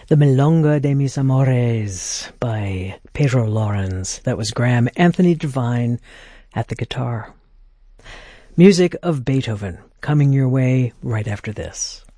The Milonga de mis Amores by Pedro Lawrence. That was Graham Anthony Devine at the guitar. Music of Beethoven coming your way right after this.